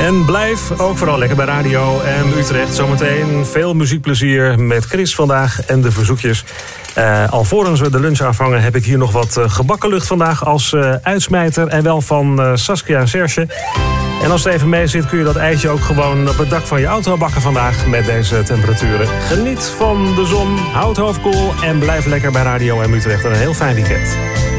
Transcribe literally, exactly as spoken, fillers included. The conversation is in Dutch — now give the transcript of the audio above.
En blijf ook vooral lekker bij Radio en Utrecht. Zometeen veel muziekplezier met Chris vandaag en de verzoekjes. Uh, alvorens we de lunch aanvangen heb ik hier nog wat uh, gebakken lucht vandaag als uh, uitsmijter. En wel van uh, Saskia en Serge. En als het even mee zit kun je dat eitje ook gewoon op het dak van je auto bakken vandaag met deze temperaturen. Geniet van de zon, houd hoofd koel en blijf lekker bij Radio en Utrecht. En een heel fijn weekend.